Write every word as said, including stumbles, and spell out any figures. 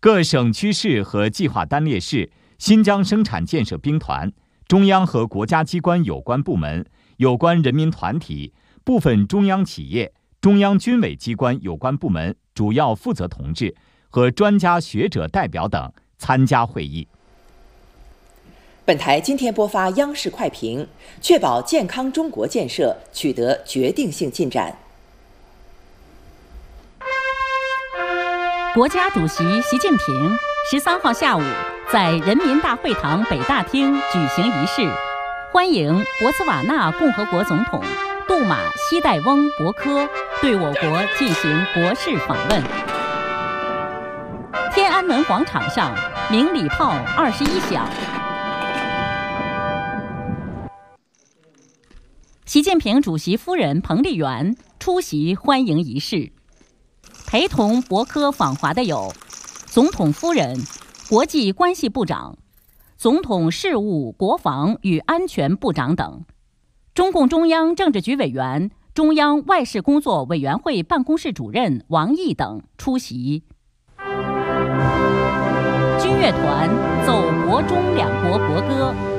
各省区市和计划单列市、新疆生产建设兵团、中央和国家机关有关部门、有关人民团体、部分中央企业、中央军委机关有关部门主要负责同志和专家学者代表等参加会议。 本台今天播发央视快评，确保健康中国建设取得决定性进展。 国家主席习近平十三号下午在人民大会堂北大厅举行仪式，欢迎博茨瓦纳共和国总统杜马西代翁博科对我国进行国事访问。天安门广场上鸣礼炮二十一响。习近平主席夫人彭丽媛出席欢迎仪式。陪同博科访华的有总统夫人、国际关系部长、总统事务、国防与安全部长等。中共中央政治局委员、中央外事工作委员会办公室主任王毅等出席。军乐团奏国中两国国歌。